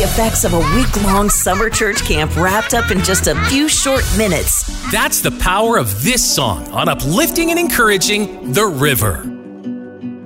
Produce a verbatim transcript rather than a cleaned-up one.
effects of a week-long summer church camp wrapped up in just a few short minutes. That's the power of this song on uplifting and encouraging The River.